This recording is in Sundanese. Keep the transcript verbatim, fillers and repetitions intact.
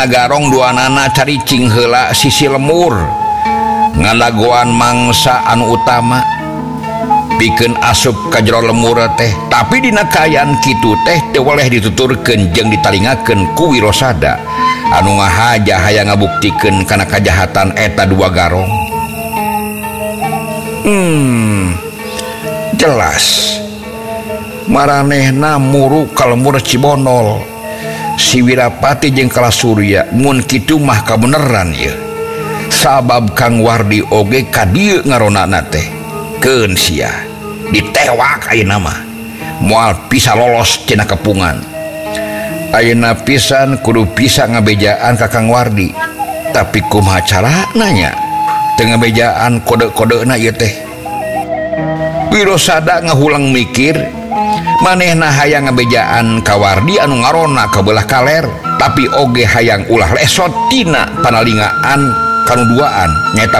ngagarong dua nana caricing heula sisi lemur ngalagoan mangsa anu utama pikeun asup ka jero lemur teh, tapi dina kaayaan kitu teh teu waleh dituturkeun jeung ditalingakeun ku Wirosada anu ngahaja hayang ngabuktikeun kana kajahatan eta dua garong. Hmm jelas maranehna muru ka lemur Cibonol si Wirapati jeung Kalasurya mun kitu mah kabeneran ieu. Sabab Kang Wardi oge ka dieu ngaronana teh keun sia ditewak ayeuna mah moal bisa lolos cenah kepungan. Ayeuna pisan kudu bisa ngabejaan ka Kang Wardi, tapi kumaha carana nya teu ngabejaan kode-kodena ieu teh. Wirosada ngahulang mikir, manehna hayang ngabejaan ka Wardi anu ngarona kabelah kaler, tapi oge hayang ulah lesot tina panalingaan kanuduaan nyaeta